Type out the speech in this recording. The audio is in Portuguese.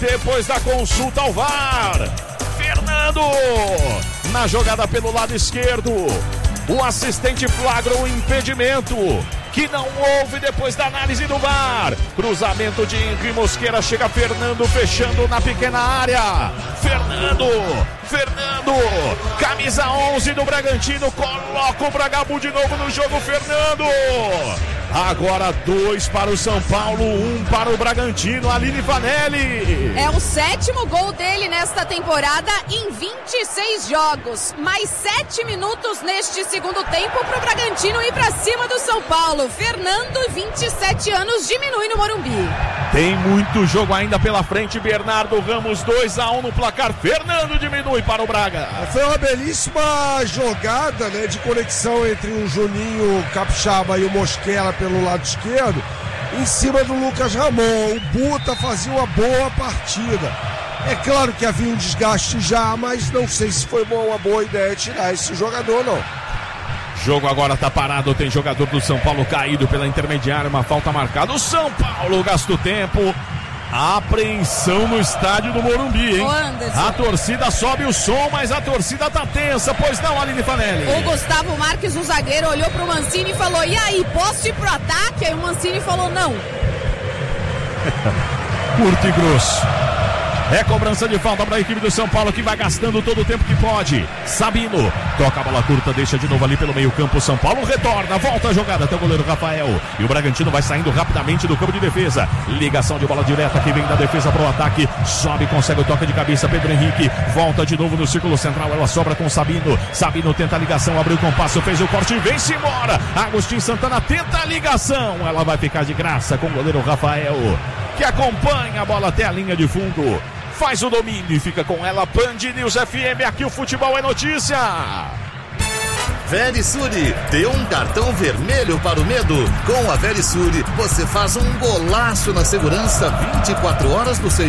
depois da consulta ao VAR. Fernando, na jogada pelo lado esquerdo, o assistente flagra o impedimento que não houve depois da análise do VAR. Cruzamento de Henry Mosquera, chega Fernando fechando na pequena área. Fernando, camisa 11 do Bragantino, coloca o Bragabu de novo no jogo, Fernando. Agora 2 para o São Paulo, 1 para o Bragantino, Aline Vanelli. É o 7º gol dele nesta temporada em 26 jogos. Mais 7 minutos neste segundo tempo para o Bragantino ir para cima do São Paulo. Fernando, 27 anos, diminui no Morumbi. Tem muito jogo ainda pela frente. Bernardo Ramos, 2-1 no placar. Fernando diminui para o Braga. Foi uma belíssima jogada, né, de conexão entre o Juninho Capixaba e o Mosquera pelo lado esquerdo, em cima do Lucas Ramon. O Buta fazia uma boa partida. É claro que havia um desgaste já, mas não sei se foi uma boa ideia tirar esse jogador, não. Jogo agora tá parado, tem jogador do São Paulo caído pela intermediária, uma falta marcada. O São Paulo gasta o tempo. Apreensão no estádio do Morumbi, hein? A torcida sobe o som, mas a torcida tá tensa, pois não, Aline Fanelli? O Gustavo Marques, o zagueiro, olhou pro Mancini e falou: e aí, posso ir pro ataque? Aí o Mancini falou: não. Curto e grosso. É cobrança de falta para a equipe do São Paulo, que vai gastando todo o tempo que pode. Sabino toca a bola curta, deixa de novo ali pelo meio campo. São Paulo retorna, volta a jogada até o goleiro Rafael. E o Bragantino vai saindo rapidamente do campo de defesa. Ligação de bola direta que vem da defesa para o ataque. Sobe, consegue o toque de cabeça. Pedro Henrique volta de novo no círculo central. Ela sobra com Sabino. Sabino tenta a ligação, abriu o compasso, fez o corte e vem-se embora. Agostinho Santana tenta a ligação. Ela vai ficar de graça com o goleiro Rafael, que acompanha a bola até a linha de fundo. Faz o domínio e fica com ela. Band News FM, aqui o futebol é notícia. Verisure, dê um cartão vermelho para o medo. Com a Verisure, você faz um golaço na segurança 24 horas do seu